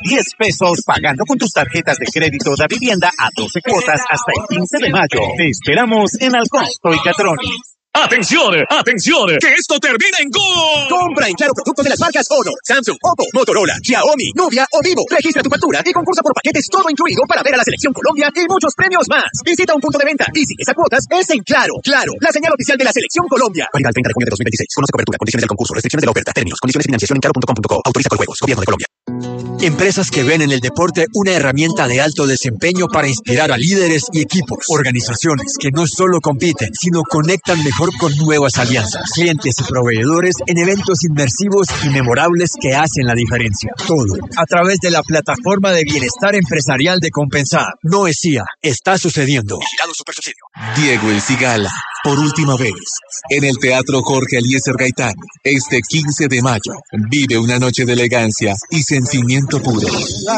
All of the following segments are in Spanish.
10 pesos pagando con tus tarjetas de crédito de vivienda a 12 cuotas hasta el 15 de mayo. Te esperamos en Alcosto y Catroni. ¡Atención! ¡Atención! ¡Que esto termina en GO! Compra en Claro productos de las marcas Honor, Samsung, Oppo, Motorola, Xiaomi, Nubia o Vivo. Registra tu factura y concursa por paquetes todo incluido para ver a la Selección Colombia y muchos premios más. Visita un punto de venta y si esa cuotas es en Claro. Claro, la señal oficial de la Selección Colombia. Válido al 30 de junio de 2026. Conoce cobertura, condiciones del concurso, restricciones de la oferta, términos, condiciones y financiación en claro.com.co. Autoriza Coljuegos, Gobierno de Colombia. Empresas que ven en el deporte una herramienta de alto desempeño para inspirar a líderes y equipos. Organizaciones que no solo compiten, sino conectan mejor con nuevas alianzas. Clientes y proveedores en eventos inmersivos y memorables que hacen la diferencia. Todo a través de la plataforma de bienestar empresarial de Compensar. No es CIA, está sucediendo. Vigilado Supersubsidio. Diego El Cigala, por última vez, en el Teatro Jorge Eliezer Gaitán, este 15 de mayo. Vive una noche de elegancia y sentimiento puro.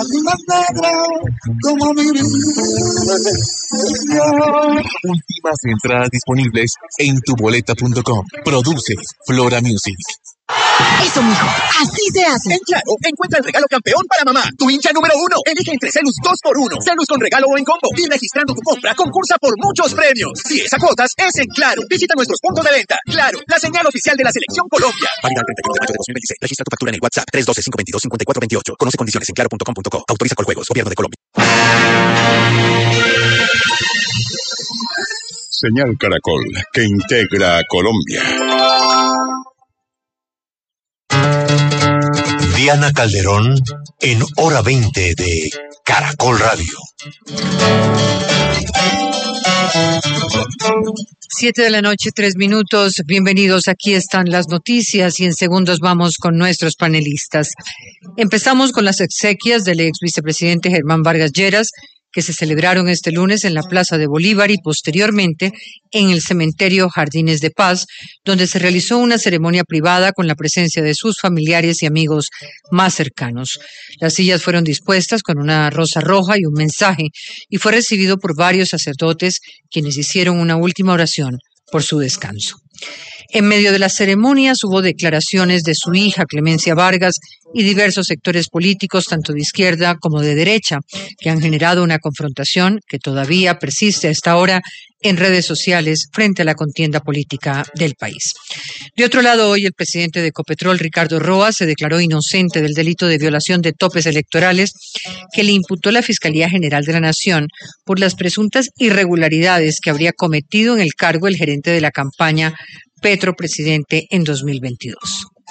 Últimas entradas disponibles en tuboleta.com. Produce Flora Music. Eso, mijo, así se hace. En Claro, encuentra el regalo campeón para mamá. Tu hincha número 1. Elige entre Celus 2x1, Celus con regalo o en combo. Y registrando tu compra, concursa por muchos premios. Si es a cuotas, es en Claro. Visita nuestros puntos de venta. Claro, la señal oficial de la Selección Colombia. Válida al 31 de mayo de 2026. Registra tu factura en el WhatsApp 312-522-5428. Conoce condiciones en claro.com.co. Autoriza Coljuegos, Gobierno de Colombia. Señal Caracol, que integra a Colombia. Diana Calderón en Hora 20 de Caracol Radio. 7:03 p.m. Bienvenidos, aquí están las noticias y en segundos vamos con nuestros panelistas. Empezamos con las exequias del ex vicepresidente Germán Vargas Lleras, que se celebraron este lunes en la Plaza de Bolívar y posteriormente en el cementerio Jardines de Paz, donde se realizó una ceremonia privada con la presencia de sus familiares y amigos más cercanos. Las sillas fueron dispuestas con una rosa roja y un mensaje y fue recibido por varios sacerdotes quienes hicieron una última oración por su descanso. En medio de las ceremonias hubo declaraciones de su hija Clemencia Vargas y diversos sectores políticos, tanto de izquierda como de derecha, que han generado una confrontación que todavía persiste hasta ahora en redes sociales frente a la contienda política del país. De otro lado, hoy el presidente de Ecopetrol, Ricardo Roa, se declaró inocente del delito de violación de topes electorales que le imputó la Fiscalía General de la Nación por las presuntas irregularidades que habría cometido en el cargo el gerente de la campaña Petro Presidente en 2022.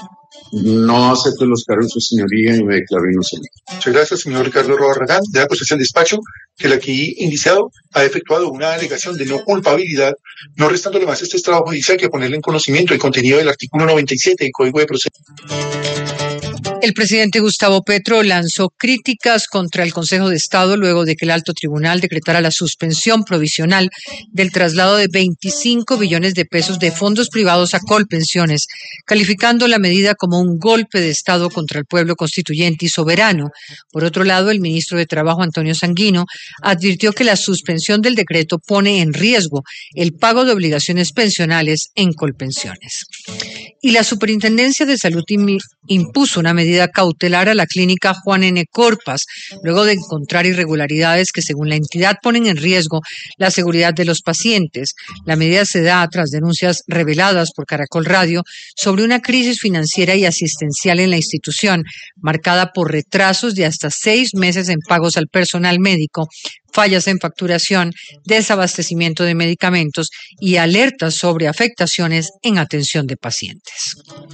No acepto los cargos, su señoría, y me declaro inocente. Muchas gracias, señor Ricardo Roa Regán. De la posesión del despacho que el aquí indiciado ha efectuado una alegación de no culpabilidad, no restándole más este trabajo judicial que ponerle en conocimiento el contenido del artículo 97 del Código de Procedimiento. El presidente Gustavo Petro lanzó críticas contra el Consejo de Estado luego de que el alto tribunal decretara la suspensión provisional del traslado de 25 billones de pesos de fondos privados a Colpensiones, calificando la medida como un golpe de Estado contra el pueblo constituyente y soberano. Por otro lado, el ministro de Trabajo, Antonio Sanguino, advirtió que la suspensión del decreto pone en riesgo el pago de obligaciones pensionales en Colpensiones. Y la Superintendencia de Salud impuso una medida cautelar a la clínica Juan N. Corpas, luego de encontrar irregularidades que, según la entidad, ponen en riesgo la seguridad de los pacientes. La medida se da tras denuncias reveladas por Caracol Radio sobre una crisis financiera y asistencial en la institución, marcada por retrasos de hasta 6 meses en pagos al personal médico, fallas en facturación, desabastecimiento de medicamentos y alertas sobre afectaciones en atención de pacientes.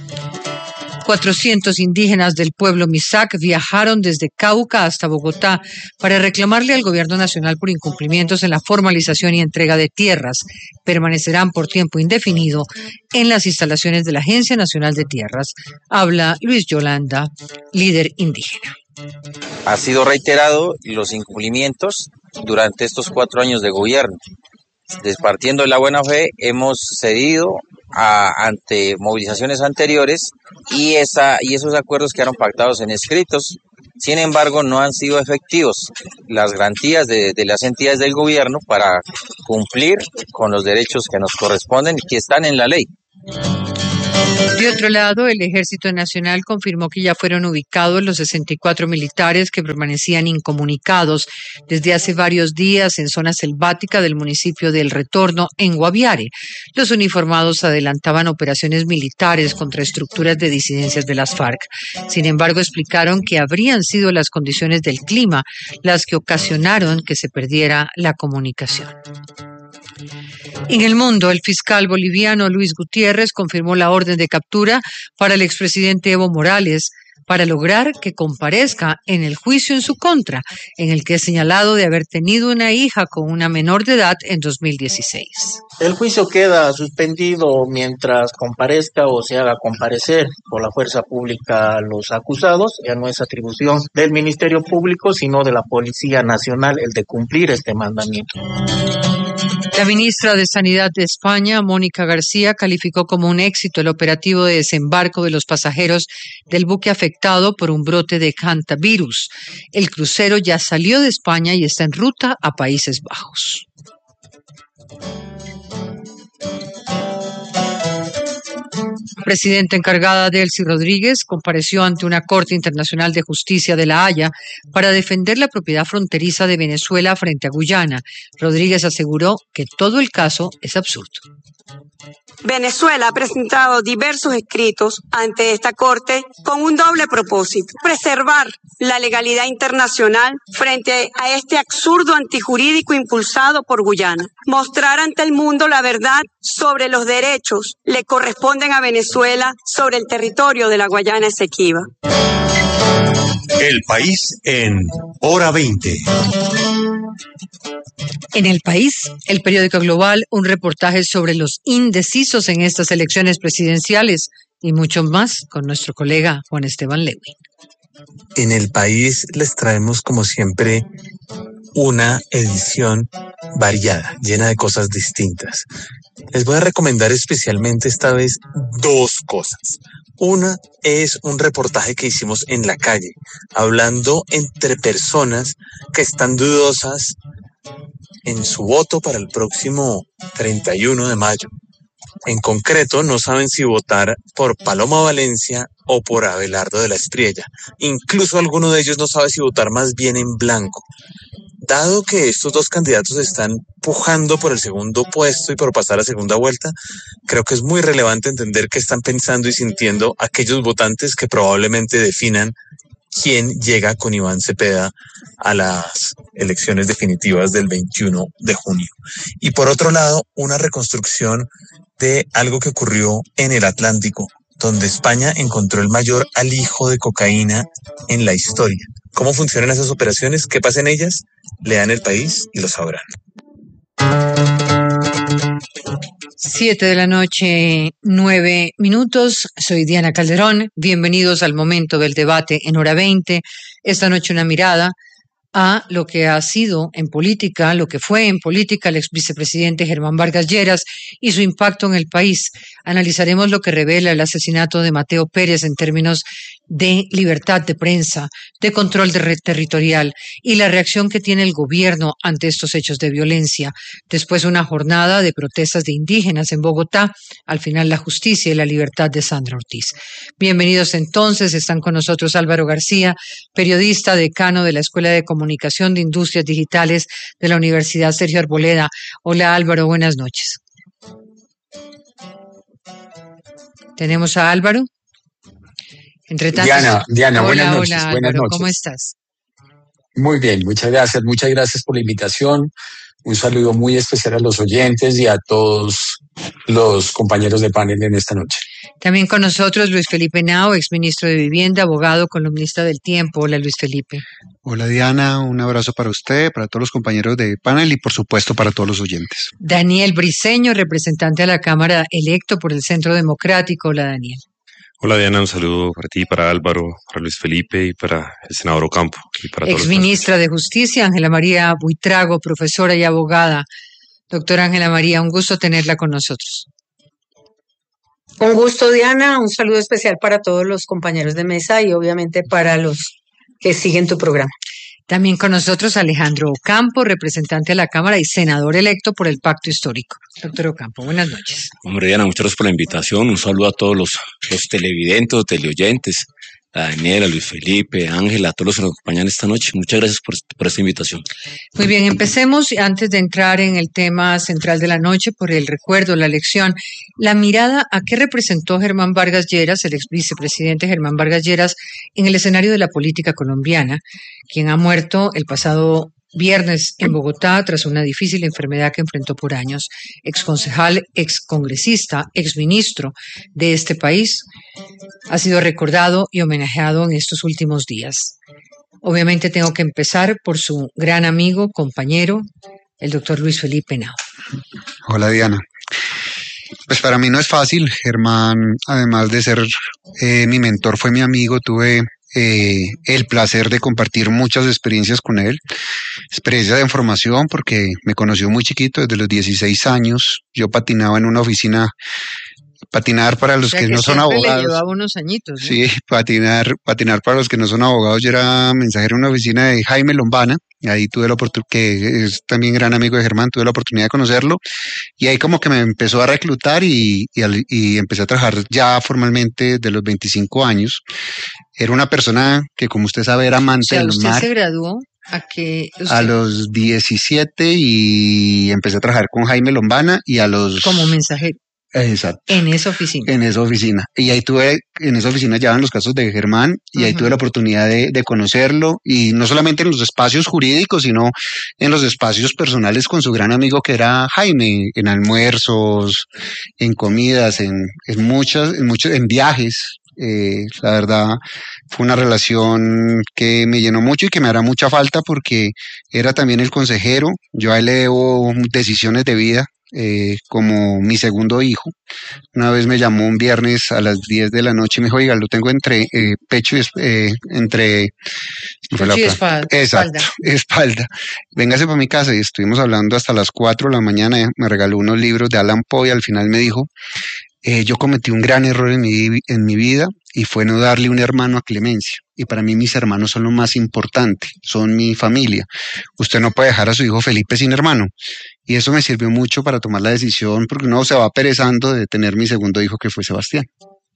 400 indígenas del pueblo Misak viajaron desde Cauca hasta Bogotá para reclamarle al gobierno nacional por incumplimientos en la formalización y entrega de tierras. Permanecerán por tiempo indefinido en las instalaciones de la Agencia Nacional de Tierras. Habla Luis Yolanda, líder indígena. Ha sido reiterado los incumplimientos durante estos 4 años de gobierno. Partiendo de la buena fe, hemos cedido ante movilizaciones anteriores y esos acuerdos quedaron pactados en escritos. Sin embargo, no han sido efectivos las garantías de las entidades del gobierno para cumplir con los derechos que nos corresponden y que están en la ley. De otro lado, el Ejército Nacional confirmó que ya fueron ubicados los 64 militares que permanecían incomunicados desde hace varios días en zona selvática del municipio de El Retorno, en Guaviare. Los uniformados adelantaban operaciones militares contra estructuras de disidencias de las FARC. Sin embargo, explicaron que habrían sido las condiciones del clima las que ocasionaron que se perdiera la comunicación. En el mundo, el fiscal boliviano Luis Gutiérrez confirmó la orden de captura para el expresidente Evo Morales para lograr que comparezca en el juicio en su contra, en el que es señalado de haber tenido una hija con una menor de edad en 2016. El juicio queda suspendido mientras comparezca o se haga comparecer por la fuerza pública a los acusados. Ya no es atribución del Ministerio Público, sino de la Policía Nacional el de cumplir este mandamiento. La ministra de Sanidad de España, Mónica García, calificó como un éxito el operativo de desembarco de los pasajeros del buque afectado por un brote de hantavirus. El crucero ya salió de España y está en ruta a Países Bajos. La presidenta encargada Delcy Rodríguez compareció ante una Corte Internacional de Justicia de La Haya para defender la propiedad fronteriza de Venezuela frente a Guyana. Rodríguez aseguró que todo el caso es absurdo. Venezuela ha presentado diversos escritos ante esta Corte con un doble propósito: preservar la legalidad internacional frente a este absurdo antijurídico impulsado por Guyana, mostrar ante el mundo la verdad sobre los derechos que le corresponden a Venezuela sobre el territorio de la Guayana Esequiba. El país en hora 20. En El País, el periódico Global, un reportaje sobre los indecisos en estas elecciones presidenciales y mucho más con nuestro colega Juan Esteban Lewin. En El País les traemos, como siempre, una edición variada, llena de cosas distintas. Les voy a recomendar especialmente esta vez dos cosas. Una es un reportaje que hicimos en la calle, hablando entre personas que están dudosas en su voto para el próximo 31 de mayo. En concreto, no saben si votar por Paloma Valencia o por Abelardo de la Espriella. Incluso alguno de ellos no sabe si votar más bien en blanco. Dado que estos dos candidatos están pujando por el segundo puesto y por pasar a segunda vuelta, creo que es muy relevante entender qué están pensando y sintiendo aquellos votantes que probablemente definan quién llega con Iván Cepeda a las elecciones definitivas del 21 de junio. Y por otro lado, una reconstrucción de algo que ocurrió en el Atlántico, donde España encontró el mayor alijo de cocaína en la historia. ¿Cómo funcionan esas operaciones? ¿Qué pasa en ellas? Lean El País y lo sabrán. 7:09 p.m. Soy Diana Calderón. Bienvenidos al momento del debate en hora 20. Esta noche una mirada a lo que ha sido en política, lo que fue en política el ex vicepresidente Germán Vargas Lleras y su impacto en el país. Analizaremos lo que revela el asesinato de Mateo Pérez en términos de libertad de prensa, de control territorial y la reacción que tiene el gobierno ante estos hechos de violencia. Después una jornada de protestas de indígenas en Bogotá, al final la justicia y la libertad de Sandra Ortiz. Bienvenidos entonces, están con nosotros Álvaro García, periodista, decano de la Escuela de Comunicación de Industrias Digitales de la Universidad Sergio Arboleda. Hola Álvaro, buenas noches. ¿Tenemos a Álvaro? Entre tanto, Diana, hola, buenas noches. Hola, Álvaro, buenas noches. ¿Cómo estás? Muy bien, muchas gracias por la invitación. Un saludo muy especial a los oyentes y a todos los compañeros de panel en esta noche. También con nosotros Luis Felipe Henao, exministro de Vivienda, abogado, columnista del Tiempo. Hola Luis Felipe. Hola Diana, un abrazo para usted, para todos los compañeros de panel y por supuesto para todos los oyentes. Daniel Briceño, representante a la Cámara electo por el Centro Democrático. Hola Daniel. Hola Diana, un saludo para ti, para Álvaro, para Luis Felipe y para el senador Ocampo. Y para todos exministra de Justicia, Ángela María Buitrago, profesora y abogada. Doctora Ángela María, un gusto tenerla con nosotros. Un gusto, Diana. Un saludo especial para todos los compañeros de mesa y obviamente para los que siguen tu programa. También con nosotros Alejandro Ocampo, representante de la Cámara y senador electo por el Pacto Histórico. Doctor Ocampo, buenas noches. Hombre, Diana, muchas gracias por la invitación. Un saludo a todos los televidentes, teleoyentes, a Daniela, a Luis Felipe, a Ángela, a todos los que nos acompañan esta noche. Muchas gracias por esta invitación. Muy bien, empecemos antes de entrar en el tema central de la noche por el recuerdo, la elección. La mirada a qué representó Germán Vargas Lleras, el ex vicepresidente Germán Vargas Lleras, en el escenario de la política colombiana, quien ha muerto el pasado viernes en Bogotá tras una difícil enfermedad que enfrentó por años. Exconcejal, excongresista, exministro de este país, ha sido recordado y homenajeado en estos últimos días. Obviamente tengo que empezar por su gran amigo, compañero, el doctor Luis Felipe Henao. Hola, Diana. Pues para mí no es fácil. Germán, además de ser mi mentor, fue mi amigo. Tuve el placer de compartir muchas experiencias con él, experiencias de formación, porque me conoció muy chiquito, desde los 16 años. Yo patinaba en una oficina. Patinar para los que no son abogados. Le llevaba unos añitos, ¿no? Sí, patinar para los que no son abogados. Yo era mensajero en una oficina de Jaime Lombana, y ahí tuve la oportunidad, que es también gran amigo de Germán, tuve la oportunidad de conocerlo, y ahí como que me empezó a reclutar y empecé a trabajar ya formalmente de los 25 años. Era una persona que, como usted sabe, era amante del mar. ¿Usted se graduó? A los 17 y empecé a trabajar con Jaime Lombana y como mensajero. Exacto. En esa oficina. En esa oficina. Y ahí en esa oficina llevaban los casos de Germán y ahí tuve la oportunidad de conocerlo, y no solamente en los espacios jurídicos, sino en los espacios personales con su gran amigo que era Jaime, en almuerzos, en comidas, en viajes. La verdad fue una relación que me llenó mucho y que me hará mucha falta, porque era también el consejero. Yo a él le debo decisiones de vida. Como mi segundo hijo. Una vez me llamó un viernes a las 10 de la noche y me dijo: oiga, lo tengo entre pecho y espalda. Exacto, espalda. Véngase para mi casa, y estuvimos hablando hasta las 4 de la mañana. Me regaló unos libros de Allan Poe y al final me dijo: yo cometí un gran error en mi vida, y fue no darle un hermano a Clemencia. Y para mí mis hermanos son lo más importante, son mi familia. Usted no puede dejar a su hijo Felipe sin hermano. Y eso me sirvió mucho para tomar la decisión, porque uno se va perezando de tener mi segundo hijo, que fue Sebastián.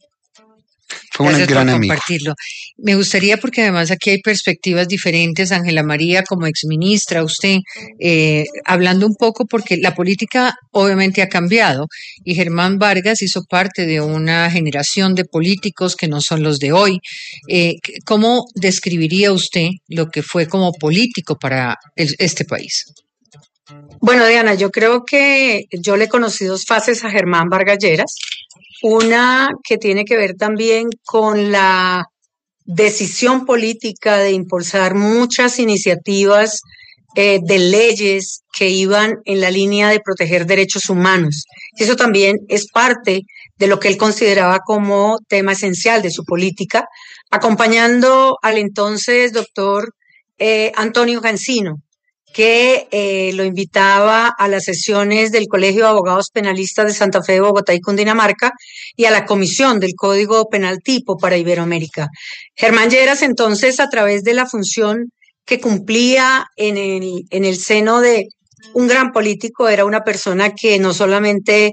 Fue un gran amigo. Compartirlo. Me gustaría, porque además aquí hay perspectivas diferentes, Ángela María como exministra, usted, hablando un poco, porque la política obviamente ha cambiado y Germán Vargas hizo parte de una generación de políticos que no son los de hoy. ¿Cómo describiría usted lo que fue como político para este país? Bueno, Diana, yo creo que yo le conocí dos fases a Germán Vargas Lleras. Una que tiene que ver también con la decisión política de impulsar muchas iniciativas de leyes que iban en la línea de proteger derechos humanos. Y eso también es parte de lo que él consideraba como tema esencial de su política, acompañando al entonces doctor Antonio Cancino, que lo invitaba a las sesiones del Colegio de Abogados Penalistas de Santa Fe, Bogotá y Cundinamarca, y a la comisión del Código Penal Tipo para Iberoamérica. Germán Lleras, entonces, a través de la función que cumplía en el seno de un gran político, era una persona que no solamente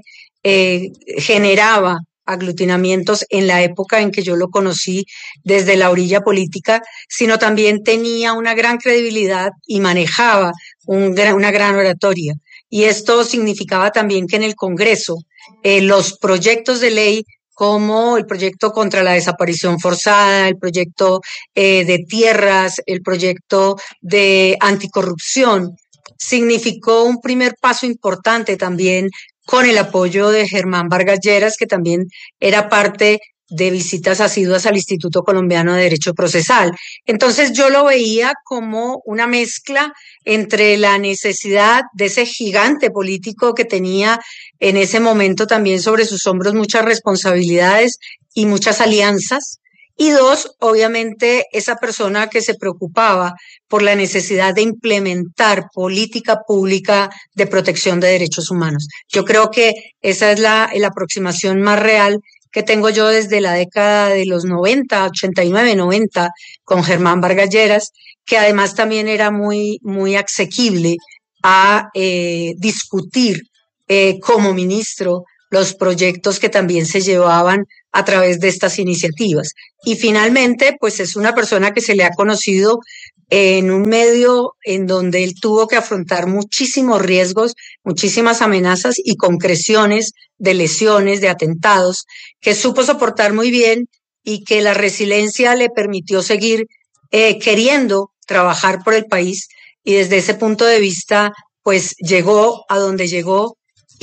generaba aglutinamientos en la época en que yo lo conocí desde la orilla política, sino también tenía una gran credibilidad y manejaba una gran oratoria. Y esto significaba también que en el Congreso los proyectos de ley, como el proyecto contra la desaparición forzada, el proyecto de tierras, el proyecto de anticorrupción, significó un primer paso importante también con el apoyo de Germán Vargas Lleras, que también era parte de visitas asiduas al Instituto Colombiano de Derecho Procesal. Entonces yo lo veía como una mezcla entre la necesidad de ese gigante político que tenía en ese momento también sobre sus hombros muchas responsabilidades y muchas alianzas, y dos, obviamente, esa persona que se preocupaba por la necesidad de implementar política pública de protección de derechos humanos. Yo creo que esa es la aproximación más real que tengo yo desde la década de los 90, 89, 90, con Germán Vargas Lleras, que además también era muy, muy asequible a discutir como ministro los proyectos que también se llevaban a través de estas iniciativas. Y finalmente, pues es una persona que se le ha conocido en un medio en donde él tuvo que afrontar muchísimos riesgos, muchísimas amenazas y concreciones de lesiones, de atentados, que supo soportar muy bien y que la resiliencia le permitió seguir queriendo trabajar por el país, y desde ese punto de vista, pues llegó a donde llegó.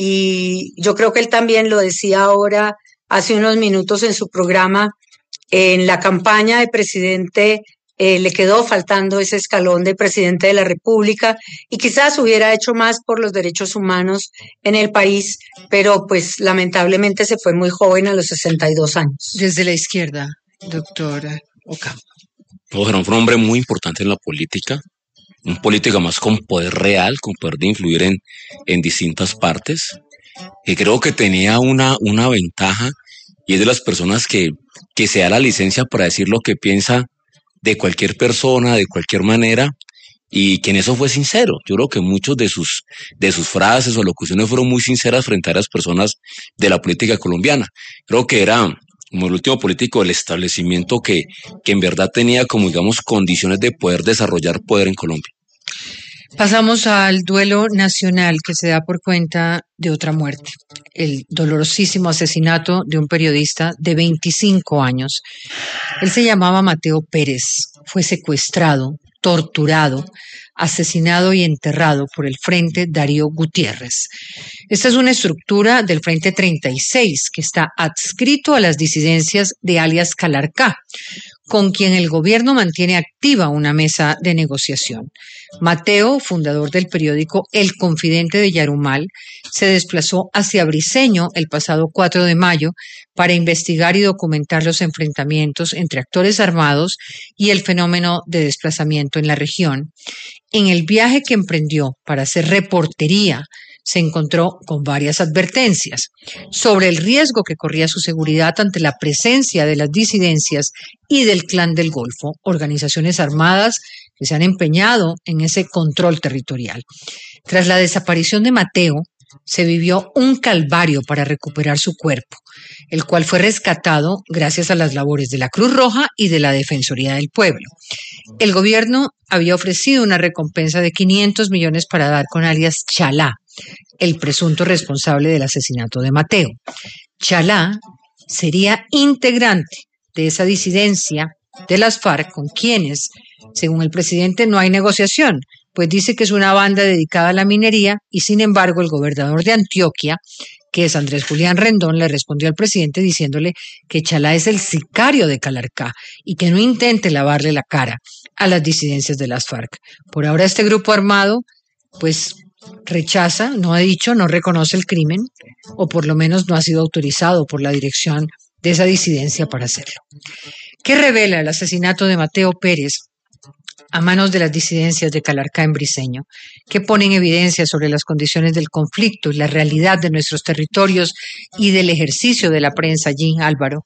Y yo creo que él también lo decía ahora, hace unos minutos en su programa, en la campaña de presidente le quedó faltando ese escalón de presidente de la República y quizás hubiera hecho más por los derechos humanos en el país, pero pues lamentablemente se fue muy joven, a los 62 años. Desde la izquierda, doctora Ocampo. Germán fue un hombre muy importante en la política, un político más con poder real, con poder de influir en distintas partes, que creo que tenía una ventaja, y es de las personas que se da la licencia para decir lo que piensa de cualquier persona, de cualquier manera, y que en eso fue sincero. Yo creo que muchos de sus frases o locuciones fueron muy sinceras frente a las personas de la política colombiana. Creo que era como el último político del establecimiento que en verdad tenía como, digamos, condiciones de poder desarrollar poder en Colombia. Pasamos al duelo nacional que se da por cuenta de otra muerte, el dolorosísimo asesinato de un periodista de 25 años. Él se llamaba Mateo Pérez, fue secuestrado, torturado, asesinado y enterrado por el Frente Darío Gutiérrez. Esta es una estructura del Frente 36 que está adscrito a las disidencias de alias Calarcá, con quien el gobierno mantiene activa una mesa de negociación. Mateo, fundador del periódico El Confidente de Yarumal, se desplazó hacia Briceño el pasado 4 de mayo para investigar y documentar los enfrentamientos entre actores armados y el fenómeno de desplazamiento en la región. En el viaje que emprendió para hacer reportería, se encontró con varias advertencias sobre el riesgo que corría su seguridad ante la presencia de las disidencias y del Clan del Golfo, organizaciones armadas que se han empeñado en ese control territorial. Tras la desaparición de Mateo, se vivió un calvario para recuperar su cuerpo, el cual fue rescatado gracias a las labores de la Cruz Roja y de la Defensoría del Pueblo. El gobierno había ofrecido una recompensa de 500 millones para dar con alias Chalá, el presunto responsable del asesinato de Mateo. Chalá sería integrante de esa disidencia de las FARC con quienes, según el presidente, no hay negociación, pues dice que es una banda dedicada a la minería y, sin embargo, el gobernador de Antioquia, que es Andrés Julián Rendón, le respondió al presidente diciéndole que Chalá es el sicario de Calarcá y que no intente lavarle la cara a las disidencias de las FARC. Por ahora este grupo armado, pues, rechaza, no ha dicho, no reconoce el crimen, o por lo menos no ha sido autorizado por la dirección de esa disidencia para hacerlo. ¿Qué revela el asesinato de Mateo Pérez a manos de las disidencias de Calarcá en Briceño? ¿Qué pone en evidencia sobre las condiciones del conflicto y la realidad de nuestros territorios y del ejercicio de la prensa allí, Álvaro?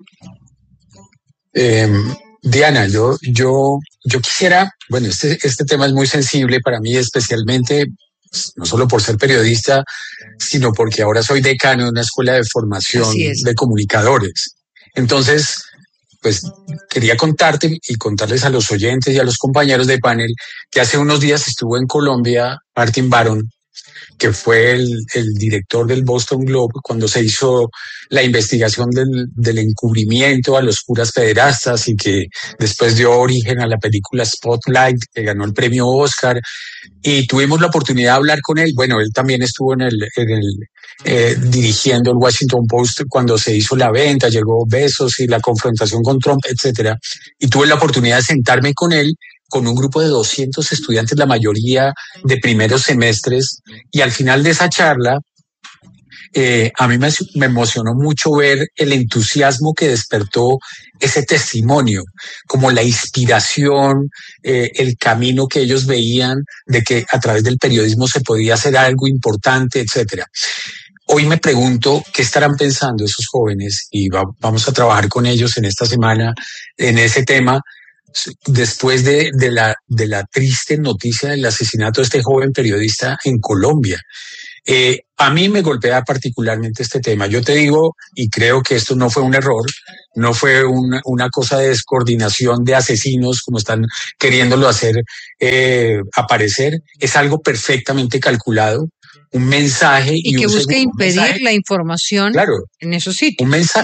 Diana, yo quisiera, bueno, este tema es muy sensible para mí, especialmente, no solo por ser periodista, sino porque ahora soy decano de una escuela de formación de comunicadores. Entonces, pues quería contarte y contarles a los oyentes y a los compañeros de panel que hace unos días estuvo en Colombia Martin Baron, que fue el director del Boston Globe cuando se hizo la investigación del encubrimiento a los curas pederastas y que después dio origen a la película Spotlight, que ganó el premio Oscar, y tuvimos la oportunidad de hablar con él. Bueno, él también estuvo dirigiendo el Washington Post cuando se hizo la venta, llegó Bezos y la confrontación con Trump, etcétera, y tuve la oportunidad de sentarme con él, con un grupo de 200 estudiantes, la mayoría de primeros semestres, y al final de esa charla, a mí me emocionó mucho ver el entusiasmo que despertó ese testimonio, como la inspiración, el camino que ellos veían de que a través del periodismo se podía hacer algo importante, etcétera. hoy me pregunto qué estarán pensando esos jóvenes y vamos a trabajar con ellos en esta semana en ese tema. Después de la triste noticia del asesinato de este joven periodista en Colombia. A mí me golpea particularmente este tema. Yo te digo, y creo que esto no fue un error, no fue una cosa de descoordinación de asesinos como están queriéndolo hacer aparecer. Es algo perfectamente calculado, un mensaje y que busca impedir la información en esos sitios.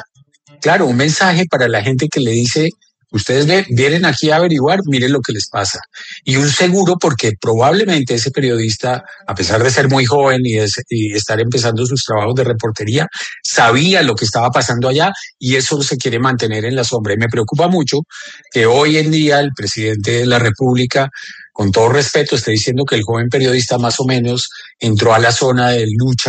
Un mensaje para la gente que le dice: ustedes vienen aquí a averiguar, miren lo que les pasa. Y un seguro, porque probablemente ese periodista, a pesar de ser muy joven y estar empezando sus trabajos de reportería, sabía lo que estaba pasando allá y eso se quiere mantener en la sombra. Y me preocupa mucho que hoy en día el presidente de la República, con todo respeto, esté diciendo que el joven periodista más o menos entró a la zona de lucha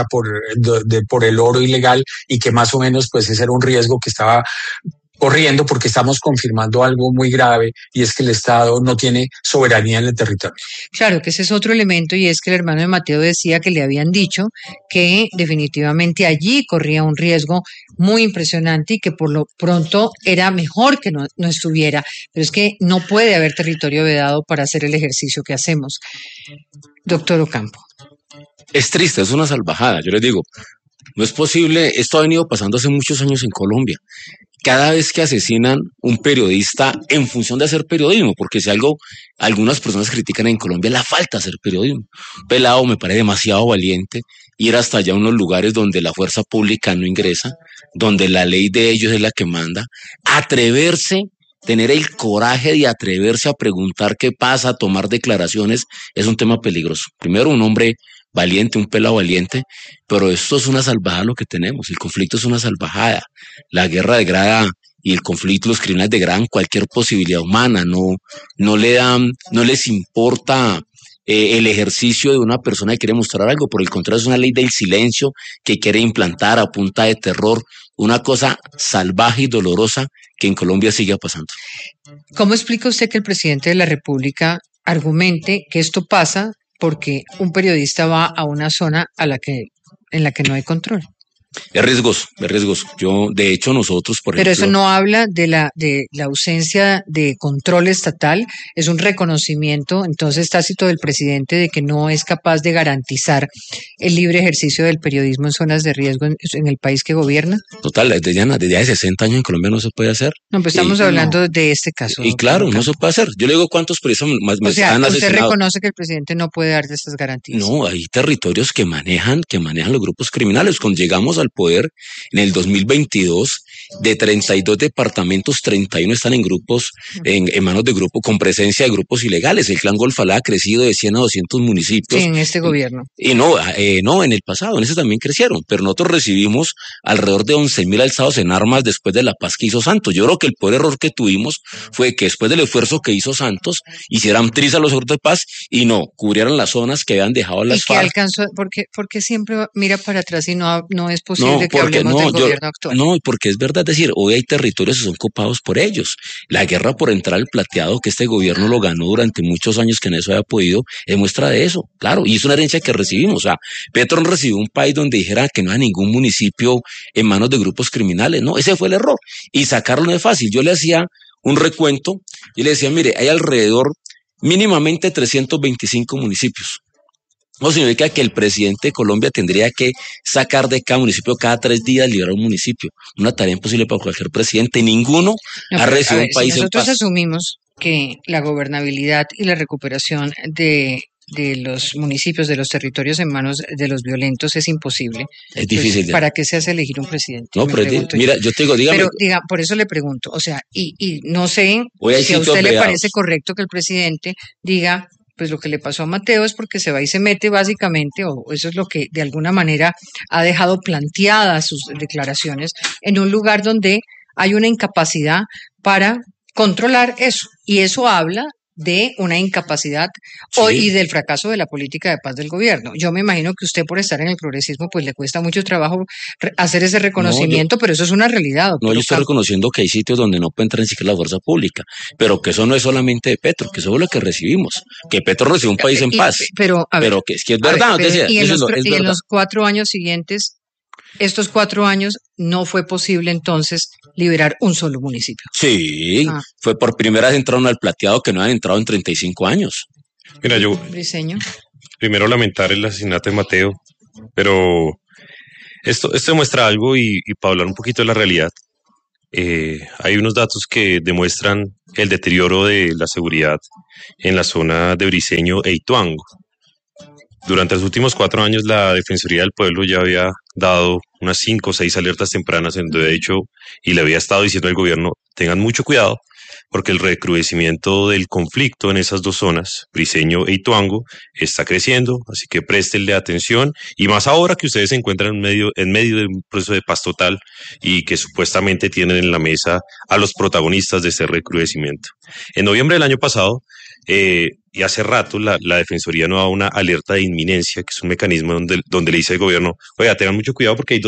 por el oro ilegal y que más o menos pues ese era un riesgo que estaba corriendo, porque estamos confirmando algo muy grave y es que el Estado no tiene soberanía en el territorio. Claro, que ese es otro elemento, y es que el hermano de Mateo decía que le habían dicho que definitivamente allí corría un riesgo muy impresionante y que por lo pronto era mejor que no estuviera, pero es que no puede haber territorio vedado para hacer el ejercicio que hacemos. Doctor Ocampo. Es triste, es una salvajada, yo les digo. No es posible, esto ha venido pasando hace muchos años en Colombia. Cada vez que asesinan un periodista en función de hacer periodismo, porque si algo algunas personas critican en Colombia, la falta de hacer periodismo. Pelado me parece demasiado valiente ir hasta allá a unos lugares donde la fuerza pública no ingresa, donde la ley de ellos es la que manda, atreverse, tener el coraje de atreverse a preguntar qué pasa, a tomar declaraciones, es un tema peligroso. Primero, un hombre valiente, un pelado valiente, pero esto es una salvajada lo que tenemos. El conflicto es una salvajada. La guerra degrada y el conflicto, los criminales degradan cualquier posibilidad humana. No les importa el ejercicio de una persona que quiere mostrar algo. Por el contrario, es una ley del silencio que quiere implantar a punta de terror una cosa salvaje y dolorosa que en Colombia sigue pasando. ¿Cómo explica usted que el presidente de la República argumente que esto pasa porque un periodista va a una zona en la que no hay control? Es riesgoso, es riesgoso. De hecho, nosotros, por ejemplo... Pero eso no habla de la ausencia de control estatal, es un reconocimiento, entonces, tácito del presidente de que no es capaz de garantizar el libre ejercicio del periodismo en zonas de riesgo en el país que gobierna. Total, desde hace 60 años en Colombia no se puede hacer. No, pues estamos hablando de este caso. Y claro, no se puede hacer. Yo le digo cuántos periodistas han asesinado. ¿Usted reconoce que el presidente no puede dar de estas garantías? No, hay territorios que manejan los grupos criminales. Cuando llegamos al poder en el 2022, de 32 departamentos, 31 están en grupos, en manos de grupos, con presencia de grupos ilegales. El Clan Golfalá ha crecido de 100 a 200 municipios. Sí, en este gobierno. Y no, en el pasado, en ese también crecieron, pero nosotros recibimos alrededor de 11,000 alzados en armas después de la paz que hizo Santos. Yo creo que el peor error que tuvimos fue que después del esfuerzo que hizo Santos, hicieran trizas los acuerdos de paz y no cubrieran las zonas que habían dejado las FARC. ¿Y que alcanzó? Porque siempre mira para atrás y no es posible que hablemos del gobierno actual. No, porque es verdad, es decir, hoy hay territorios que son copados por ellos. La guerra por entrar al plateado, que este gobierno lo ganó durante muchos años, que en eso haya podido, es muestra de eso, claro, y es una herencia que recibimos. O sea, Petro no recibió un país donde dijera que no hay ningún municipio en manos de grupos criminales, no, ese fue el error, y sacarlo no es fácil. Yo le hacía un recuento, y le decía, mire, hay alrededor mínimamente 325 municipios. No significa que el presidente de Colombia tendría que sacar de cada municipio cada 3 días, liberar un municipio. Una tarea imposible para cualquier presidente. Ninguno ha recibido un país en paz. Nosotros asumimos que la gobernabilidad y la recuperación de los municipios, de los territorios en manos de los violentos es imposible. Es difícil. Pues, ¿para qué se hace elegir un presidente? No, pero mira, yo te digo, dígame. Pero por eso le pregunto, o sea, y no sé si a usted le parece correcto que el presidente diga, pues lo que le pasó a Mateo es porque se va y se mete básicamente, o eso es lo que de alguna manera ha dejado planteadas sus declaraciones, en un lugar donde hay una incapacidad para controlar eso. Y eso habla de una incapacidad y del fracaso de la política de paz del gobierno. Yo me imagino que usted, por estar en el progresismo, pues le cuesta mucho trabajo hacer ese reconocimiento, pero eso es una realidad. No, yo estoy reconociendo que hay sitios donde no puede entrar ni siquiera la fuerza pública, pero que eso no es solamente de Petro, que eso es lo que recibimos, que Petro recibió un país en paz, pero que es verdad. Y en los 4 años siguientes, Estos 4 años no fue posible entonces liberar un solo municipio. Sí, fue por primera vez entraron al plateado que no han entrado en 35 años. Mira, yo Briceño. primero lamentar el asesinato de Mateo, pero esto demuestra algo y para hablar un poquito de la realidad, hay unos datos que demuestran el deterioro de la seguridad en la zona de Briceño e Ituango. Durante los últimos 4 años, la Defensoría del Pueblo ya había dado unas 5 o 6 alertas tempranas en donde, de hecho, y le había estado diciendo al gobierno, tengan mucho cuidado, porque el recrudecimiento del conflicto en esas 2 zonas, Briceño e Ituango, está creciendo, así que préstenle atención, y más ahora que ustedes se encuentran en medio de un proceso de paz total y que supuestamente tienen en la mesa a los protagonistas de ese recrudecimiento. En noviembre del año pasado, y hace rato la Defensoría no da una alerta de inminencia, que es un mecanismo donde le dice al gobierno, oiga, tengan mucho cuidado porque hay